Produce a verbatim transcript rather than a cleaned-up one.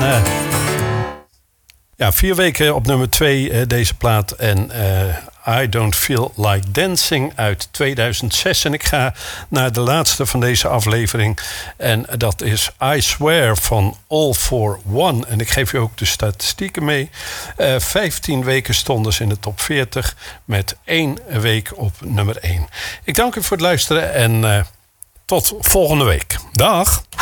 uh, ja, vier weken op nummer twee uh, deze plaat. En uh, I Don't Feel Like Dancing uit tweeduizend zes. En ik ga naar de laatste van deze aflevering. En dat is I Swear van All For One. En ik geef je ook de statistieken mee. Uh, vijftien weken stonden ze in de top veertig. Met één week op nummer één. Ik dank u voor het luisteren en uh, tot volgende week. Dag!